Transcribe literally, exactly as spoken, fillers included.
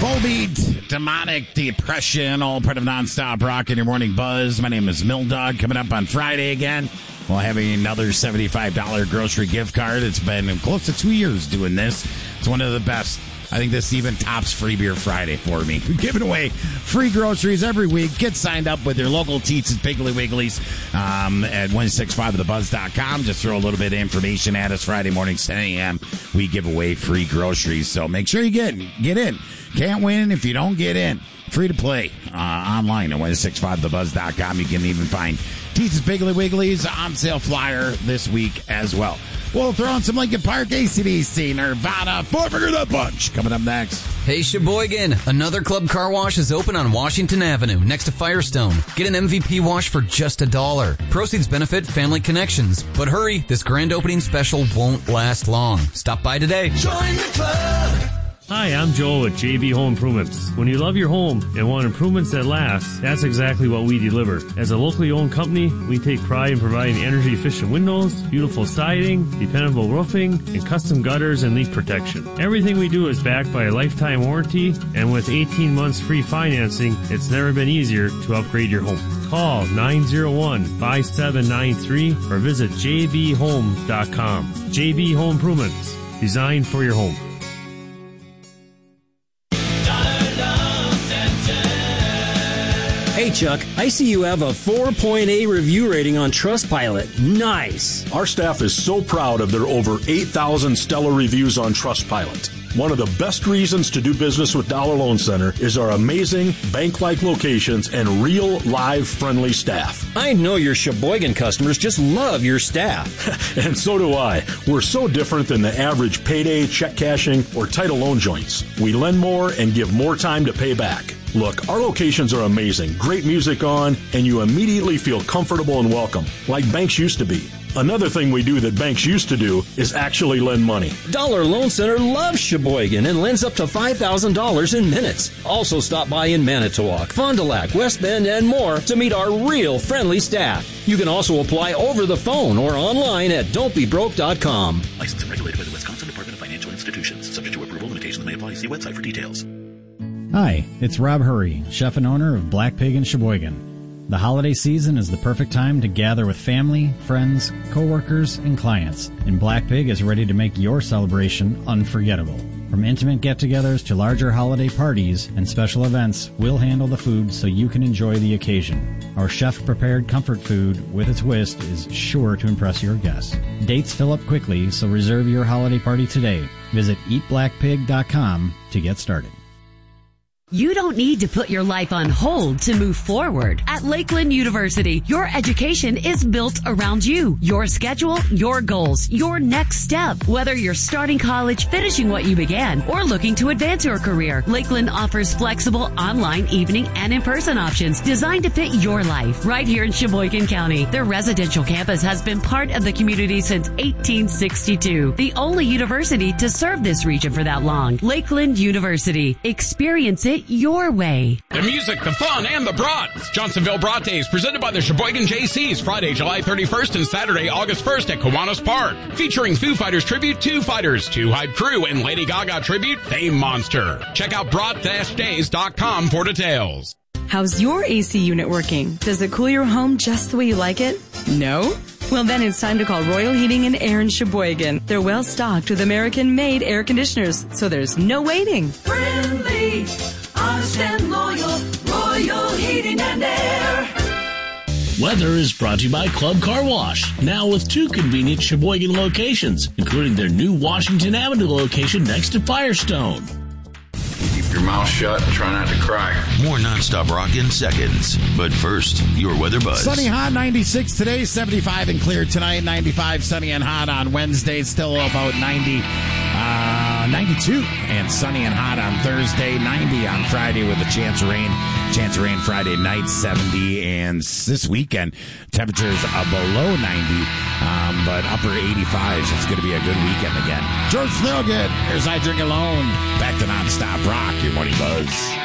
Volbeat, Demonic Depression, all part of Nonstop Rock in your morning buzz. My name is Mildog. Coming up on Friday again, we'll have another seventy-five dollars grocery gift card. It's been close to two years doing this. It's one of the best. I think this even tops Free Beer Friday for me. We're giving away free groceries every week. Get signed up with your local Teats and Piggly Wigglies um, at one sixty-five the buzz dot com. Just throw a little bit of information at us. Friday mornings, ten a.m. We give away free groceries. So make sure you get, get in. Can't win if you don't get in. Free to play uh, online at one sixty-five the buzz dot com. You can even find Teats and Piggly Wigglies on sale flyer this week as well. We'll throw in some Lincoln Park, A C D C, Nirvana, Four Finger the Punch coming up next. Hey, Sheboygan, another Club Car Wash is open on Washington Avenue next to Firestone. Get an M V P wash for just a dollar. Proceeds benefit Family Connections. But hurry, this grand opening special won't last long. Stop by today. Join the club. Hi, I'm Joel with J B Home Improvements. When you love your home and want improvements that last, that's exactly what we deliver. As a locally owned company, we take pride in providing energy-efficient windows, beautiful siding, dependable roofing, and custom gutters and leak protection. Everything we do is backed by a lifetime warranty, and with eighteen months free financing, it's never been easier to upgrade your home. Call nine oh one, five seven nine three or visit j b home dot com. J B Home Improvements, designed for your home. Hey, Chuck, I see you have a four point eight review rating on Trustpilot. Nice. Our staff is so proud of their over eight thousand stellar reviews on Trustpilot. One of the best reasons to do business with Dollar Loan Center is our amazing bank-like locations and real, live, friendly staff. I know your Sheboygan customers just love your staff. And so do I. We're so different than the average payday, check cashing, or title loan joints. We lend more and give more time to pay back. Look, our locations are amazing, great music on, and you immediately feel comfortable and welcome, like banks used to be. Another thing we do that banks used to do is actually lend money. Dollar Loan Center loves Sheboygan and lends up to five thousand dollars in minutes. Also stop by in Manitowoc, Fond du Lac, West Bend, and more to meet our real friendly staff. You can also apply over the phone or online at don't be broke dot com. Licensed and regulated by the Wisconsin Department of Financial Institutions. Subject to approval, limitations may apply. See website for details. Hi, it's Rob Hurry, chef and owner of Black Pig in Sheboygan. The holiday season is the perfect time to gather with family, friends, coworkers, and clients, and Black Pig is ready to make your celebration unforgettable. From intimate get-togethers to larger holiday parties and special events, we'll handle the food so you can enjoy the occasion. Our chef-prepared comfort food with a twist is sure to impress your guests. Dates fill up quickly, so reserve your holiday party today. Visit eat black pig dot com to get started. You don't need to put your life on hold to move forward. At Lakeland University, your education is built around you, your schedule, your goals, your next step. Whether you're starting college, finishing what you began, or looking to advance your career, Lakeland offers flexible online, evening, and in-person options designed to fit your life. Right here in Sheboygan County, their residential campus has been part of the community since eighteen sixty-two. The only university to serve this region for that long. Lakeland University. Experience it your way. The music, the fun, and the brats. Johnsonville Brat Days, presented by the Sheboygan J Cs, Friday, July thirty-first and Saturday, August first at Kiwanis Park. Featuring Foo Fighters tribute, Two Fighters, Two Hype Crew, and Lady Gaga tribute, Fame Monster. Check out brat days dot com for details. How's your A C unit working? Does it cool your home just the way you like it? No? Well, then it's time to call Royal Heating and Air in Sheboygan. They're well stocked with American-made air conditioners, so there's no waiting. Friendly, honest and loyal, Royal Heating and Air. Weather is brought to you by Club Car Wash, now with two convenient Sheboygan locations, including their new Washington Avenue location next to Firestone. Keep your mouth shut and try not to cry. More Nonstop Rock in seconds. But first, your weather buzz. Sunny, hot, ninety-six today, seventy-five and clear tonight, ninety-five, sunny and hot on Wednesday, still about ninety, uh, ninety-two, and sunny and hot on Thursday, ninety on Friday with a chance of rain. Chance of rain Friday night, seventy, and this weekend, temperatures are below ninety, um, but upper eighty-fives. It's going to be a good weekend again. George Thorogood, here's I Drink Alone. Back to Nonstop Rock, your morning buzz.